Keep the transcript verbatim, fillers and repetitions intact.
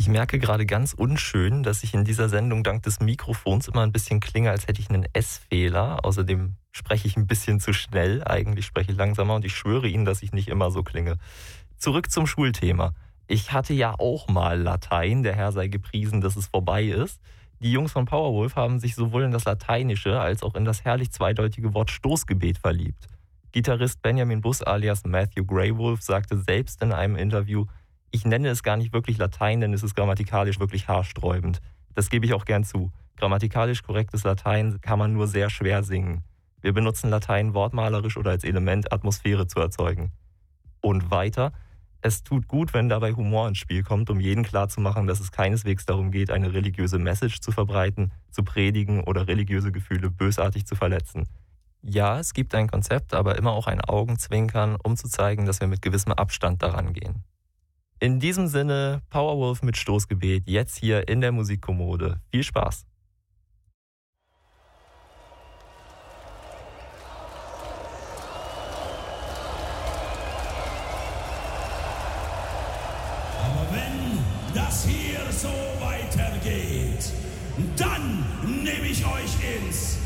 Ich merke gerade ganz unschön, dass ich in dieser Sendung dank des Mikrofons immer ein bisschen klinge, als hätte ich einen S-Fehler. Außerdem spreche ich ein bisschen zu schnell. Eigentlich spreche ich langsamer und ich schwöre Ihnen, dass ich nicht immer so klinge. Zurück zum Schulthema. Ich hatte ja auch mal Latein, der Herr sei gepriesen, dass es vorbei ist. Die Jungs von Powerwolf haben sich sowohl in das Lateinische als auch in das herrlich zweideutige Wort Stoßgebet verliebt. Gitarrist Benjamin Buss alias Matthew Greywolf sagte selbst in einem Interview: Ich nenne es gar nicht wirklich Latein, denn es ist grammatikalisch wirklich haarsträubend. Das gebe ich auch gern zu. Grammatikalisch korrektes Latein kann man nur sehr schwer singen. Wir benutzen Latein wortmalerisch oder als Element, Atmosphäre zu erzeugen. Und weiter: Es tut gut, wenn dabei Humor ins Spiel kommt, um jeden klarzumachen, dass es keineswegs darum geht, eine religiöse Message zu verbreiten, zu predigen oder religiöse Gefühle bösartig zu verletzen. Ja, es gibt ein Konzept, aber immer auch ein Augenzwinkern, um zu zeigen, dass wir mit gewissem Abstand daran gehen. In diesem Sinne, Powerwolf mit Stoßgebet, jetzt hier in der Musikkommode. Viel Spaß! Aber wenn das hier so weitergeht, dann nehme ich euch ins